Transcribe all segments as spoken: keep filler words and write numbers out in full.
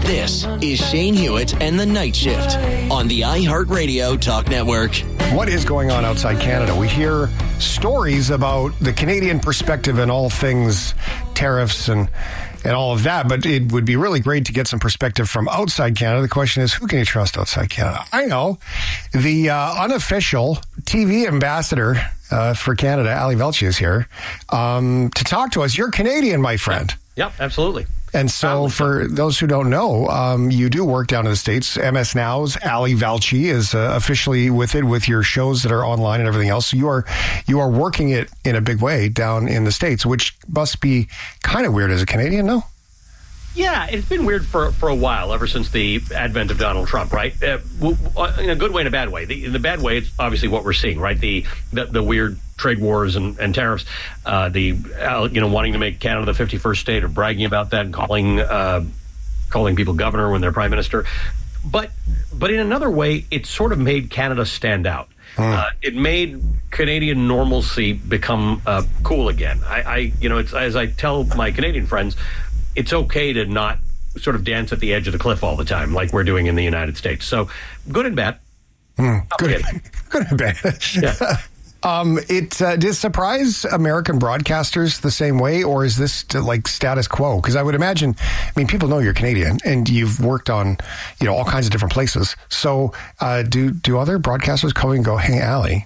This is Shane Hewitt and the Night Shift on the iHeartRadio Talk Network. What is going on outside Canada? We hear stories about the Canadian perspective and all things tariffs and and all of that, but it would be really great to get some perspective from outside Canada. The question is, who can you trust outside Canada? I know the uh, unofficial T V ambassador uh, for Canada, Ali Velshi, is here um, to talk to us. You're Canadian, my friend. Yep, absolutely. And so for those who don't know, um, you do work down in the States. M S Now's Ali Velshi is uh, officially with it, with your shows that are online and everything else. So you are you are working it in a big way down in the States, which must be kind of weird as a Canadian, no? Yeah, it's been weird for for a while, ever since the advent of Donald Trump, right? Uh, in a good way and a bad way. The, in the bad way, it's obviously what we're seeing, right? The the, the weird trade wars and, and tariffs, uh, the uh, you know wanting to make Canada the fifty-first state, or bragging about that, and calling uh, calling people governor when they're prime minister. But but in another way, it sort of made Canada stand out. Mm. Uh, it made Canadian normalcy become uh, cool again. I, I you know it's as I tell my Canadian friends, it's okay to not sort of dance at the edge of the cliff all the time like we're doing in the United States. So good and bad. Mm, good, good and bad. Yeah. Um, it uh, does surprise American broadcasters the same way, or is this to, like status quo? Because I would imagine, I mean, people know you're Canadian and you've worked on, you know, all kinds of different places. So, uh, do do other broadcasters come and go, "Hey, Ali"?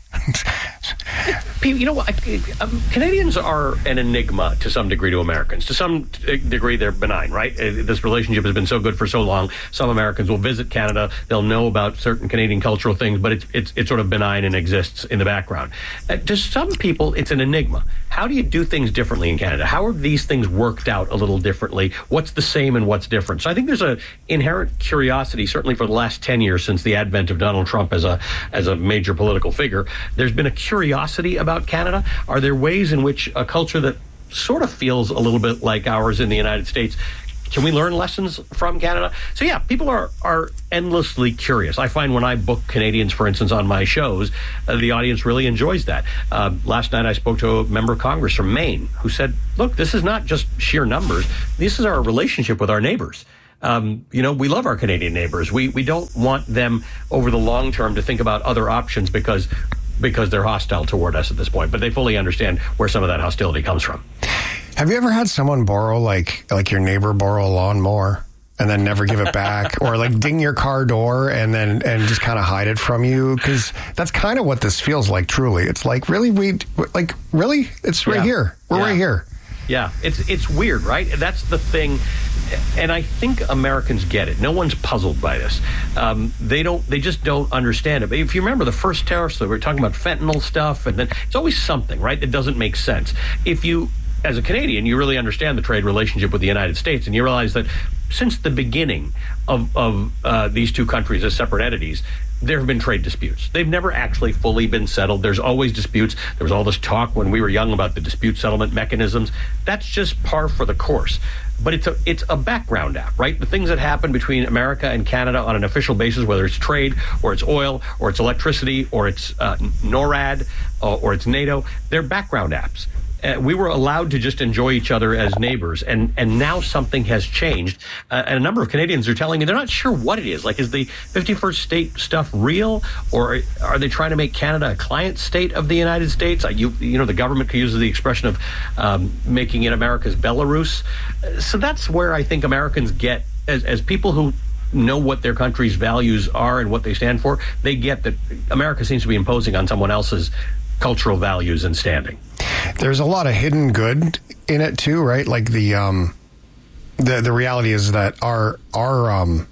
You know, um, Canadians are an enigma to some degree to Americans. To some degree, they're benign, right? This relationship has been so good for so long. Some Americans will visit Canada. They'll know about certain Canadian cultural things, but it's it's it's sort of benign and exists in the background. Uh, to some people, it's an enigma. How do you do things differently in Canada? How are these things worked out a little differently? What's the same and what's different? So I think there's an inherent curiosity, certainly for the last ten years since the advent of Donald Trump as a as a major political figure. There's been a curiosity about Canada. Are there ways in which a culture that sort of feels a little bit like ours in the United States, can we learn lessons from Canada? So yeah, people are are endlessly curious. I find when I book Canadians, for instance, on my shows, uh, the audience really enjoys that. Uh, last night I spoke to a member of Congress from Maine who said, look, this is not just sheer numbers. This is our relationship with our neighbors. Um, you know, we love our Canadian neighbors. We we don't want them over the long term to think about other options because because they're hostile toward us at this point. But they fully understand where some of that hostility comes from. Have you ever had someone borrow, like like your neighbor borrow a lawnmower and then never give it back, or like ding your car door and then and just kind of hide it from you? Because that's kind of what this feels like. Truly, it's like really we like really it's right yeah. here. We're yeah. right here. Yeah, it's it's weird, right? That's the thing, and I think Americans get it. No one's puzzled by this. Um, they don't. They just don't understand it. But if you remember the first tariffs, that we were talking about fentanyl stuff, and then it's always something, right? That doesn't make sense. If you, as a Canadian, you really understand the trade relationship with the United States, and you realize that since the beginning of of uh, these two countries as separate entities, there have been trade disputes. They've never actually fully been settled. There's always disputes. There was all this talk when we were young about the dispute settlement mechanisms. That's just par for the course. But it's a it's a background act, right? The things that happen between America and Canada on an official basis, whether it's trade or it's oil or it's electricity or it's uh, NORAD or, or it's NATO, they're background apps. Uh, we were allowed to just enjoy each other as neighbors, and, and now something has changed. Uh, and a number of Canadians are telling me they're not sure what it is. Like, is the fifty-first state stuff real, or are they trying to make Canada a client state of the United States? Uh, you, you know, the government uses the expression of um, making it America's Belarus. Uh, so that's where I think Americans get, as, as people who know what their country's values are and what they stand for, they get that America seems to be imposing on someone else's cultural values and standing. There's a lot of hidden good in it too, right? Like the um, the the reality is that our our um,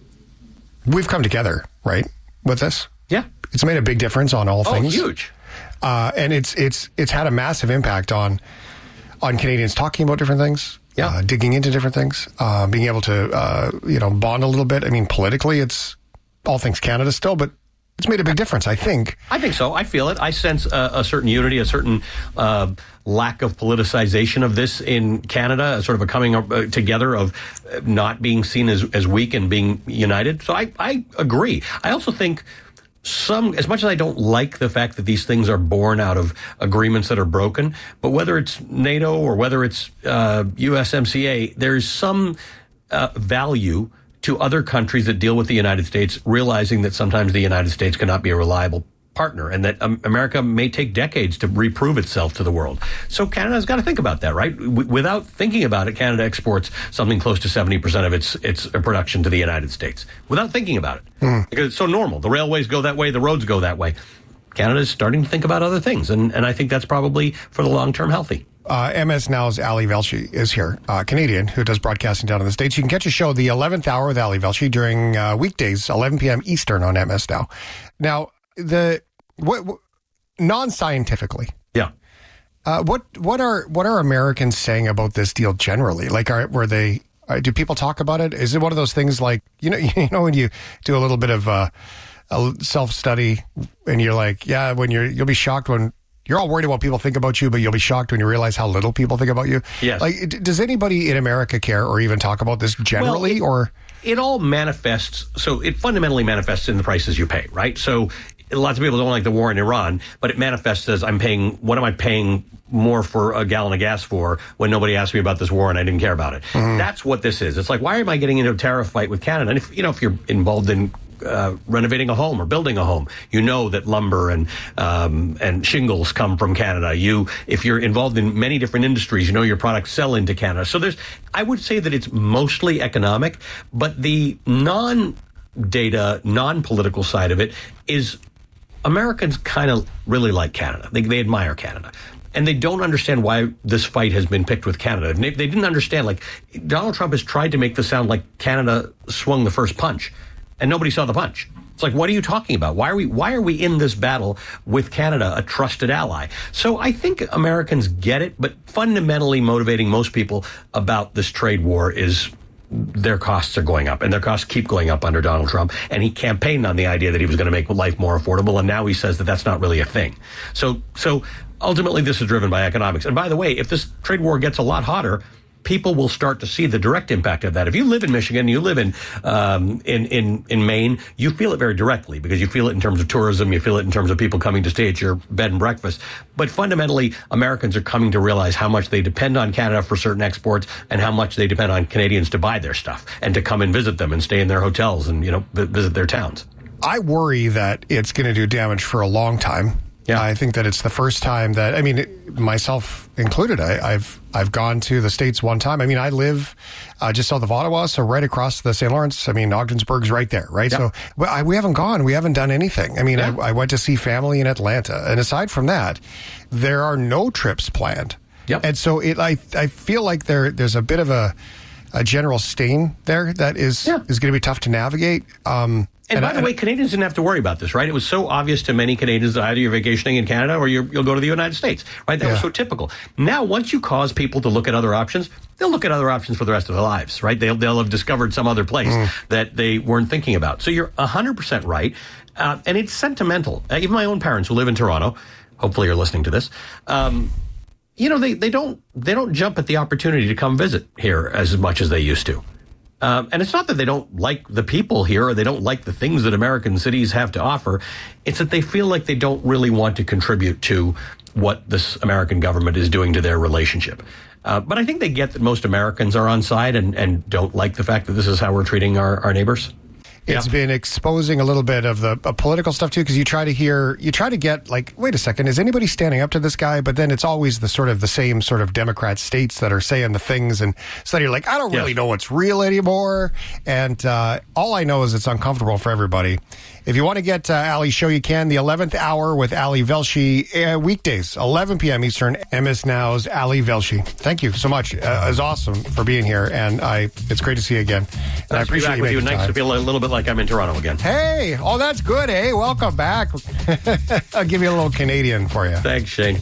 we've come together, right, with this. Yeah, it's made a big difference on all oh, things. Huge. Uh, and it's it's it's had a massive impact on on Canadians talking about different things. Yeah, uh, digging into different things, uh, being able to uh, you know bond a little bit. I mean, politically, it's all things Canada still, but it's made a big difference, I think. I think so. I feel it. I sense a, a certain unity, a certain uh, lack of politicization of this in Canada, a sort of a coming up, uh, together of not being seen as, as weak and being united. So I, I agree. I also think some, as much as I don't like the fact that these things are born out of agreements that are broken, but whether it's NATO or whether it's uh, U S M C A, there's some uh, value to other countries that deal with the United States, realizing that sometimes the United States cannot be a reliable partner and that um, America may take decades to reprove itself to the world. So Canada's got to think about that, right? W- without thinking about it, Canada exports something close to seventy percent of its its production to the United States without thinking about it. Mm. Because it's so normal. The railways go that way, the roads go that way. Canada is starting to think about other things, and, and I think that's probably for the long term healthy. Uh, M S Now's Ali Velshi is here, uh, Canadian, who does broadcasting down in the States. You can catch a show, The eleventh Hour with Ali Velshi, during uh, weekdays, eleven p.m. Eastern on M S Now. Now, the what, what non-scientifically, yeah, uh, what what are what are Americans saying about this deal generally? Like, are were they? Uh, do people talk about it? Is it one of those things like you know you know when you do a little bit of uh, a self-study and you're like, yeah, when you're you'll be shocked when. You're all worried about what people think about you, but you'll be shocked when you realize how little people think about you. Yes. Like, d- does anybody in America care or even talk about this generally? Well, it, or it all manifests. So it fundamentally manifests in the prices you pay, right? So lots of people don't like the war in Iran, but it manifests as I'm paying. What am I paying more for a gallon of gas for when nobody asked me about this war and I didn't care about it? Mm-hmm. That's what this is. It's like, why am I getting into a tariff fight with Canada? And if you know, if you're involved in Uh, renovating a home or building a home, you know that lumber and um, and shingles come from Canada. You, if you're involved in many different industries, you know your products sell into Canada. So there's, I would say that it's mostly economic, but the non-data, non-political side of it is Americans kind of really like Canada. They, they admire Canada. And they don't understand why this fight has been picked with Canada. They, they didn't understand, like, Donald Trump has tried to make this sound like Canada swung the first punch. And nobody saw the punch. It's like, what are you talking about? Why are we why are we in this battle with Canada, a trusted ally? So I think Americans get it, but fundamentally motivating most people about this trade war is their costs are going up, and their costs keep going up under Donald Trump. And he campaigned on the idea that he was going to make life more affordable, and now he says that that's not really a thing. So, so ultimately, this is driven by economics. And by the way, if this trade war gets a lot hotter, people will start to see the direct impact of that. If you live in Michigan, you live in um, in, in in Maine, you feel it very directly because you feel it in terms of tourism, you feel it in terms of people coming to stay at your bed and breakfast. But fundamentally, Americans are coming to realize how much they depend on Canada for certain exports and how much they depend on Canadians to buy their stuff and to come and visit them and stay in their hotels and, you know, visit their towns. I worry that it's going to do damage for a long time. Yeah, I think that it's the first time that, I mean, it, myself included, I, I've I've gone to the States one time. I mean, I live uh, just south of Ottawa, so right across the Saint Lawrence. I mean, Ogdensburg's right there, right? Yeah. So well, I, we haven't gone. We haven't done anything. I mean, yeah. I, I went to see family in Atlanta. And aside from that, there are no trips planned. Yep. And so it, I, I feel like there there's a bit of a, a general stain there that is, yeah. is going to be tough to navigate. Um And, and by I, the way, Canadians didn't have to worry about this, right? It was so obvious to many Canadians that either you're vacationing in Canada or you're, you'll go to the United States, right? That yeah. was so typical. Now, once you cause people to look at other options, they'll look at other options for the rest of their lives, right? They'll, they'll have discovered some other place mm. that they weren't thinking about. So you're one hundred percent right. Uh, and it's sentimental. Uh, even my own parents who live in Toronto, hopefully you're listening to this, um, you know, they, they don't they don't jump at the opportunity to come visit here as much as they used to. Um, and it's not that they don't like the people here or they don't like the things that American cities have to offer. It's that they feel like they don't really want to contribute to what this American government is doing to their relationship. Uh, but I think they get that most Americans are on side and, and don't like the fact that this is how we're treating our, our neighbors. It's yeah. been exposing a little bit of the uh, political stuff, too, because you try to hear, you try to get, like, wait a second, is anybody standing up to this guy? But then it's always the sort of the same sort of Democrat states that are saying the things. And so you're like, I don't really yes. know what's real anymore. And uh, all I know is it's uncomfortable for everybody. If you want to get uh, Ali's show, you can. The eleventh Hour with Ali Velshi, uh, weekdays, eleven p.m. Eastern, M S Now's Ali Velshi. Thank you so much. Uh, it's awesome for being here, and I it's great to see you again. And nice I appreciate to be back you with you. Nice time. to feel a little bit like I'm in Toronto again. Hey, oh, that's good, eh? Welcome back. I'll give you a little Canadian for you. Thanks, Shane.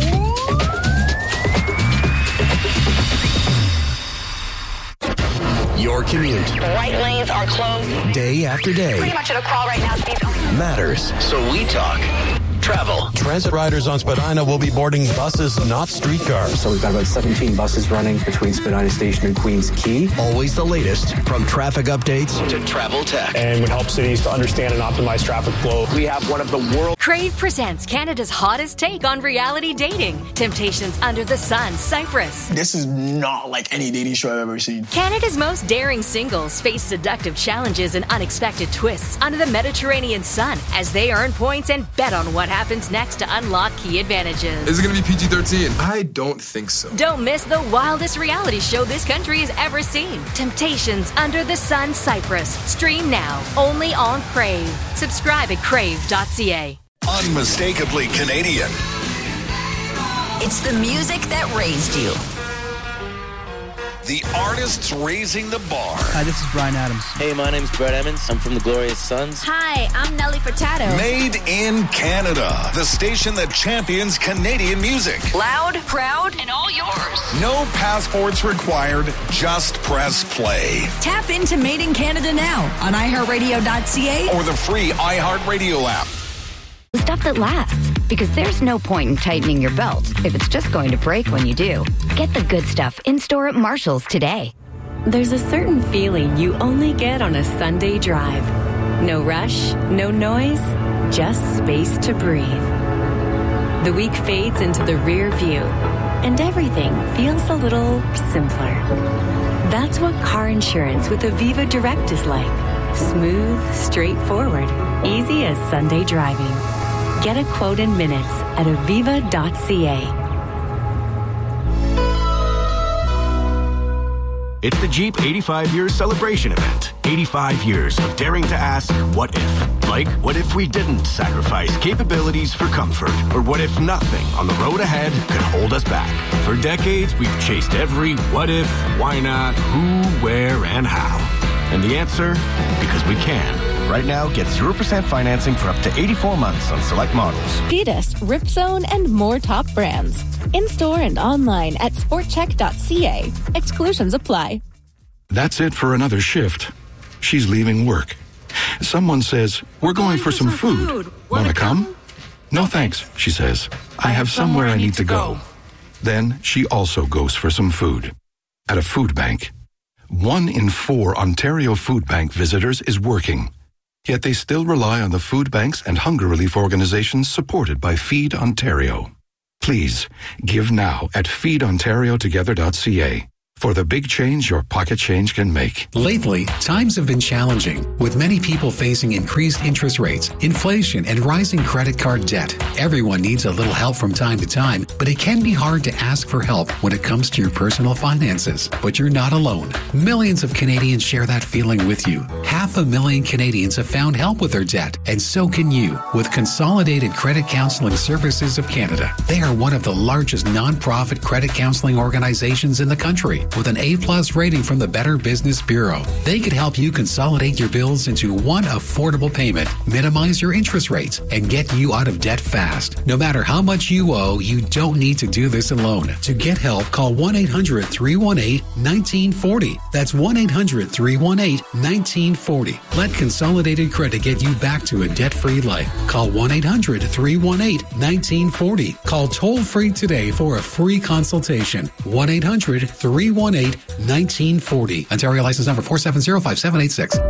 Your commute. Right lanes are closed. Day after day. Pretty much at a crawl right now. Matters. So we talk travel. Transit riders on Spadina will be boarding buses, not streetcars. So we've got about seventeen buses running between Spadina Station and Queens Quay. Always the latest, from traffic updates to travel tech. And would help cities to understand and optimize traffic flow. We have one of the world. Crave presents Canada's hottest take on reality dating. Temptations Under the Sun, Cyprus. This is not like any dating show I've ever seen. Canada's most daring singles face seductive challenges and unexpected twists under the Mediterranean sun as they earn points and bet on what happens next to unlock key advantages. Is it going to be P G thirteen? I don't think so. Don't miss the wildest reality show this country has ever seen. Temptations Under the Sun, Cyprus. Stream now, only on Crave. Subscribe at crave dot c a. Unmistakably Canadian. It's the music that raised you. The artists raising the bar. Hi, this is Brian Adams. Hey, my name's Brett Emmons. I'm from the Glorious Sons. Hi, I'm Nelly Furtado. Made in Canada. The station that champions Canadian music. Loud, proud, and all yours. No passports required. Just press play. Tap into Made in Canada now on i heart radio dot c a or the free iHeartRadio app. Stuff that lasts, because there's no point in tightening your belt if it's just going to break when you do. Get the good stuff in-store at Marshall's today. There's a certain feeling you only get on a Sunday drive. No rush, no noise, just space to breathe. The week fades into the rear view, and everything feels a little simpler. That's what car insurance with Aviva Direct is like. Smooth, straightforward, easy as Sunday driving. Get a quote in minutes at aviva dot c a. It's the Jeep eighty-five years celebration event. eighty-five years of daring to ask, what if? Like, what if we didn't sacrifice capabilities for comfort? Or what if nothing on the road ahead could hold us back? For decades, we've chased every what if, why not, who, where, and how. And the answer? Because we can. Right now, get zero percent financing for up to eighty-four months on select models. Vetus, Ripzone, and more top brands. In-store and online at sport check dot c a. Exclusions apply. That's it for another shift. She's leaving work. Someone says, we're going, going for, for some, some food. food. Wanna come? come? No thanks, she says. I, I have somewhere, somewhere I need to go. go. Then she also goes for some food. At a food bank. One in four Ontario Food Bank visitors is working. Yet they still rely on the food banks and hunger relief organizations supported by Feed Ontario. Please, give now at feed ontario together dot c a for the big change your pocket change can make. Lately, times have been challenging, with many people facing increased interest rates, inflation, and rising credit card debt. Everyone needs a little help from time to time, but it can be hard to ask for help when it comes to your personal finances. But you're not alone. Millions of Canadians share that feeling with you. Half a million Canadians have found help with their debt, and so can you, with Consolidated Credit Counseling Services of Canada. They are one of the largest nonprofit credit counseling organizations in the country, with an A-plus rating from the Better Business Bureau. They could help you consolidate your bills into one affordable payment, minimize your interest rates, and get you out of debt fast. No matter how much you owe, you don't need to do this alone. To get help, call one eight hundred three one eight one nine four zero. That's one eight hundred three one eight one nine four zero. Let Consolidated Credit get you back to a debt-free life. Call one eight hundred three one eight one nine four zero. Call toll-free today for a free consultation. one eight hundred three one eight one nine four zero. Ontario license number four seven zero five seven eight six.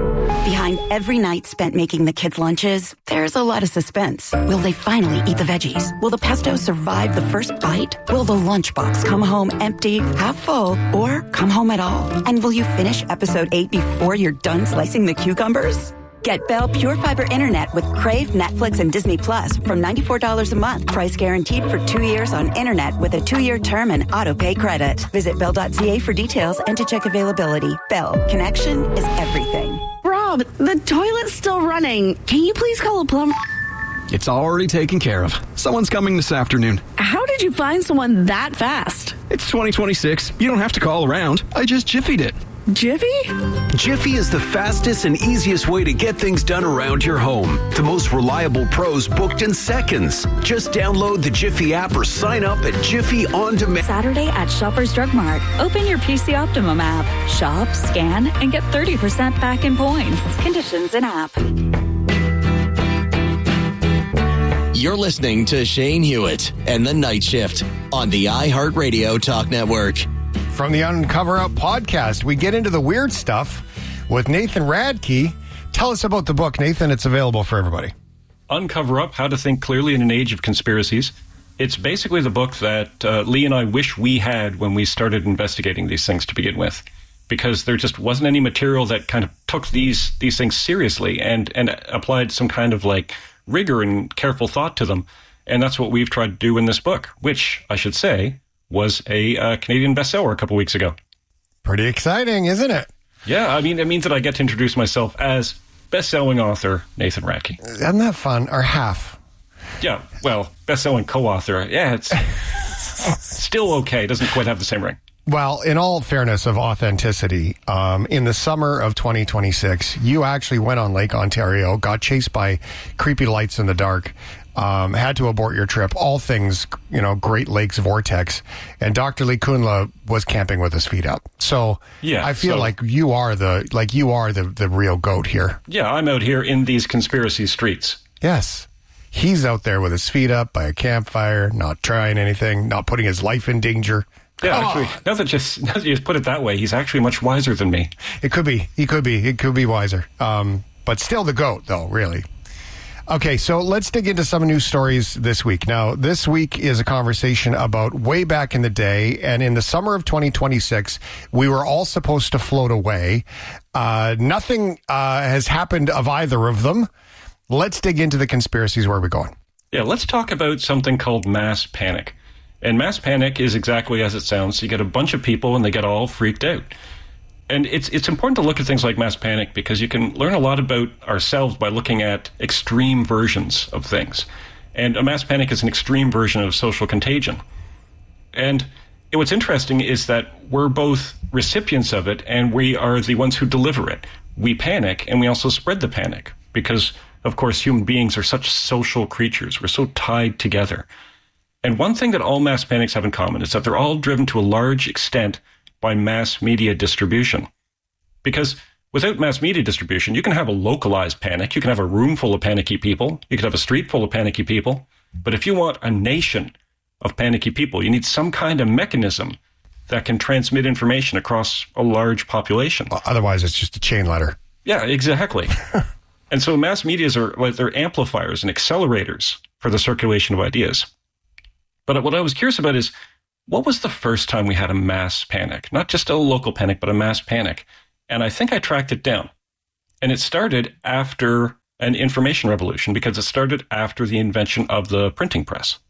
Behind every night spent making the kids' lunches, there's a lot of suspense. Will they finally eat the veggies? Will the pesto survive the first bite? Will the lunchbox come home empty, half full, or come home at all? And will you finish episode eight before you're done slicing the cucumbers? Get Bell Pure Fiber Internet with Crave, Netflix, and Disney Plus from ninety-four dollars a month. Price guaranteed for two years on internet with a two-year term and auto-pay credit. Visit bell dot c a for details and to check availability. Bell, connection is everything. Rob, the toilet's still running. Can you please call a plumber? It's already taken care of. Someone's coming this afternoon. How did you find someone that fast? It's twenty twenty-six. You don't have to call around. I just Jiffy'd it. Jiffy? Jiffy is the fastest and easiest way to get things done around your home. The most reliable pros booked in seconds. Just download the Jiffy app or sign up at Jiffy On Demand. Saturday at Shoppers Drug Mart. Open your P C Optimum app. Shop, scan, and get thirty percent back in points. Conditions in app. You're listening to Shane Hewitt and The Night Shift on the iHeartRadio Talk Network. From the Uncover Up podcast, we get into the weird stuff with Nathan Radke. Tell us about the book, Nathan. It's available for everybody. Uncover Up, How to Think Clearly in an Age of Conspiracies. It's basically the book that uh, Lee and I wish we had when we started investigating these things to begin with, because there just wasn't any material that kind of took these these things seriously and, and applied some kind of like rigor and careful thought to them. And that's what we've tried to do in this book, which I should say was a uh, Canadian bestseller a couple weeks ago. Pretty exciting, isn't it? Yeah, I mean, it means that I get to introduce myself as best-selling author Nathan Radke. Isn't that fun? Or half? Yeah, well, best-selling co-author. Yeah, it's still okay. Doesn't quite have the same ring. Well, in all fairness of authenticity, um, in the summer of twenty twenty-six, you actually went on Lake Ontario, got chased by creepy lights in the dark, um, had to abort your trip, all things, you know, Great Lakes vortex, and Doctor Lee Kunla was camping with his feet up. So yeah, I feel so, like you are the like you are the, the real goat here. Yeah, I'm out here in these conspiracy streets. Yes. He's out there with his feet up by a campfire, not trying anything, not putting his life in danger. Yeah, Come actually, on. now that, just, now that you just put it that way, he's actually much wiser than me. It could be. He could be. It could be wiser. Um, but still the GOAT, though, really. Okay, so let's dig into some news stories this week. Now, this week is a conversation about way back in the day, and in the summer of twenty twenty-six, we were all supposed to float away. Uh, nothing uh, has happened of either of them. Let's dig into the conspiracies. Where are we going? Yeah, let's talk about something called mass panic. And mass panic is exactly as it sounds. You get a bunch of people and they get all freaked out. And it's it's important to look at things like mass panic because you can learn a lot about ourselves by looking at extreme versions of things. And a mass panic is an extreme version of social contagion. And what's interesting is that we're both recipients of it and we are the ones who deliver it. We panic and we also spread the panic because, of course, human beings are such social creatures. We're so tied together. And one thing that all mass panics have in common is that they're all driven to a large extent by mass media distribution. Because without mass media distribution, you can have a localized panic. You can have a room full of panicky people. You can have a street full of panicky people. But if you want a nation of panicky people, you need some kind of mechanism that can transmit information across a large population. Otherwise, it's just a chain letter. Yeah, exactly. And so mass medias are like they're amplifiers and accelerators for the circulation of ideas. But what I was curious about is, what was the first time we had a mass panic? Not just a local panic, but a mass panic. And I think I tracked it down. And it started after an information revolution because it started after the invention of the printing press.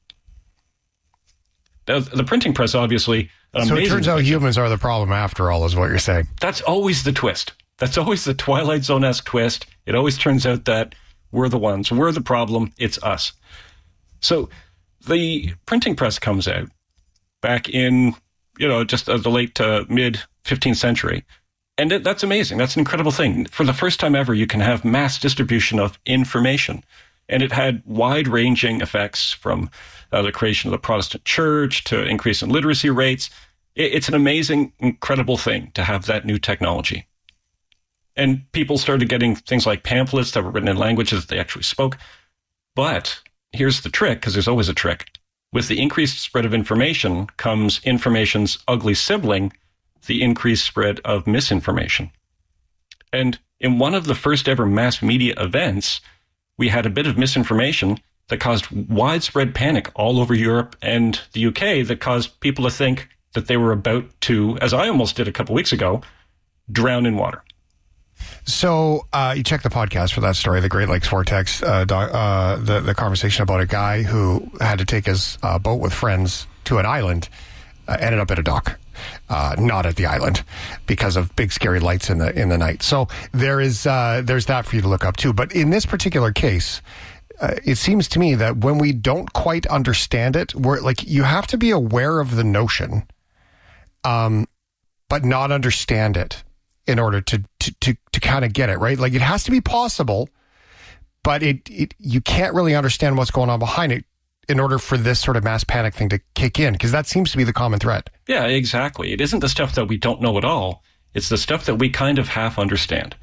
Now, the printing press, obviously, an so amazing it turns out invention. humans are the problem after all, is what you're saying. That's always the twist. That's always the Twilight Zone-esque twist. It always turns out that we're the ones. We're the problem. It's us. So the printing press comes out back in, you know, just uh, the late uh, mid fifteenth century. And it, that's amazing. That's an incredible thing. For the first time ever, you can have mass distribution of information. And it had wide-ranging effects from uh, the creation of the Protestant church to increase in literacy rates. It, it's an amazing, incredible thing to have that new technology. And people started getting things like pamphlets that were written in languages that they actually spoke. But here's the trick, because there's always a trick. With the increased spread of information comes information's ugly sibling, the increased spread of misinformation. And in one of the first ever mass media events, we had a bit of misinformation that caused widespread panic all over Europe and the U K that caused people to think that they were about to, as I almost did a couple weeks ago, drown in water. So uh, you check the podcast for that story, the Great Lakes Vortex, uh, doc, uh, the, the conversation about a guy who had to take his uh, boat with friends to an island, uh, ended up at a dock, uh, not at the island, because of big scary lights in the in the night. So there is uh, there's that for you to look up too. But in this particular case, uh, it seems to me that when we don't quite understand it, we're like you have to be aware of the notion, um, but not understand it in order to to to, to kind of get it, right? Like it has to be possible, but it, it you can't really understand what's going on behind it in order for this sort of mass panic thing to kick in, because that seems to be the common thread. Yeah, exactly. It isn't the stuff that we don't know at all. It's the stuff that we kind of half understand.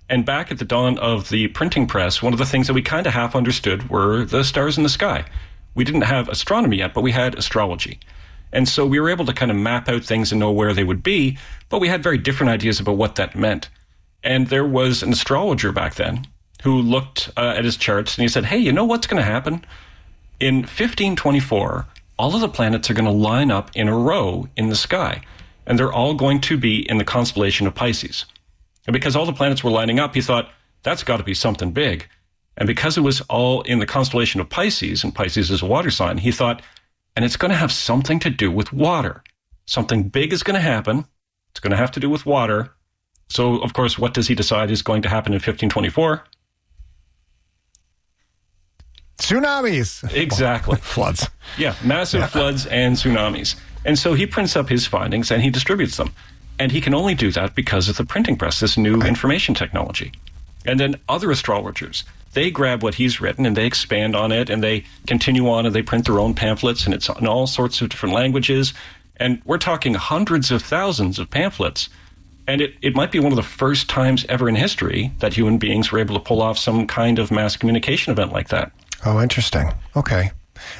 And back at the dawn of the printing press, one of the things that we kind of half understood were the stars in the sky. We didn't have astronomy yet, but we had astrology. And so we were able to kind of map out things and know where they would be, but we had very different ideas about what that meant. And there was an astrologer back then who looked uh, at his charts and he said, hey, you know what's going to happen? In fifteen twenty-four, all of the planets are going to line up in a row in the sky, and they're all going to be in the constellation of Pisces. And because all the planets were lining up, he thought, that's got to be something big. And because it was all in the constellation of Pisces, and Pisces is a water sign, he thought, and it's going to have something to do with water. Something big is going to happen. It's going to have to do with water. So, of course, what does he decide is going to happen in fifteen twenty-four? Tsunamis. Exactly. Floods. Yeah, massive yeah. floods and tsunamis. And so he prints up his findings and he distributes them. And he can only do that because of the printing press, this new right. information technology. And then other astrologers, they grab what he's written and they expand on it and they continue on and they print their own pamphlets, and it's in all sorts of different languages. And we're talking hundreds of thousands of pamphlets. And it, it might be one of the first times ever in history that human beings were able to pull off some kind of mass communication event like that. Oh, interesting. Okay.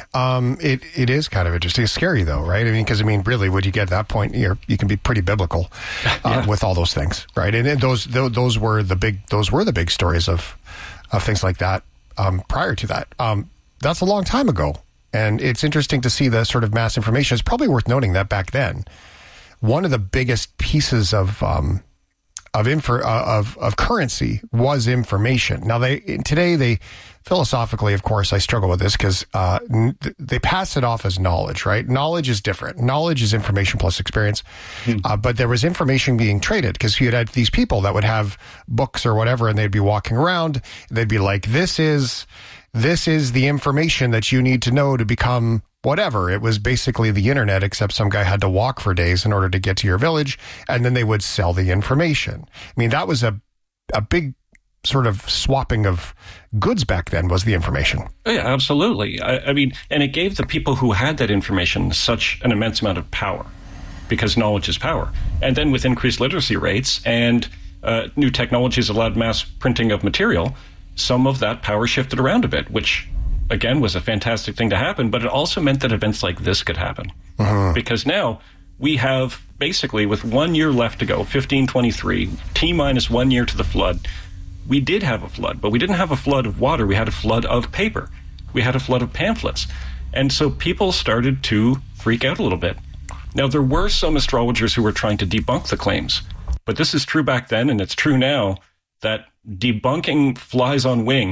Um, it it is kind of interesting. It's scary, though, right? I mean, because, I mean, really, when you get to that point, you're, you can be pretty biblical uh, yeah. with all those things, right? And, and those those were the big those were the big stories of of things like that um, prior to that. Um, that's a long time ago. And it's interesting to see the sort of mass information. It's probably worth noting that back then, one of the biggest pieces of um, of info uh, of of currency was information. Now, they today they philosophically, of course, I struggle with this because uh, n- they pass it off as knowledge, right? Knowledge is different. Knowledge is information plus experience. Hmm. Uh, but there was information being traded because you had these people that would have books or whatever, and they'd be walking around. They'd be like, "This is this is the information that you need to know to become." Whatever. It was basically the internet, except some guy had to walk for days in order to get to your village, and then they would sell the information. I mean, that was a a big sort of swapping of goods back then, was the information. Oh, yeah, absolutely. I, I mean, and it gave the people who had that information such an immense amount of power, because knowledge is power. And then with increased literacy rates and uh, new technologies allowed mass printing of material, some of that power shifted around a bit, which again, was a fantastic thing to happen, but it also meant that events like this could happen. Uh-huh. Because now we have basically, with one year left to go, fifteen twenty-three, T minus one year to the flood, we did have a flood, but we didn't have a flood of water. We had a flood of paper. We had a flood of pamphlets. And so people started to freak out a little bit. Now, there were some astrologers who were trying to debunk the claims, but this is true back then, and it's true now, that debunking flies on wings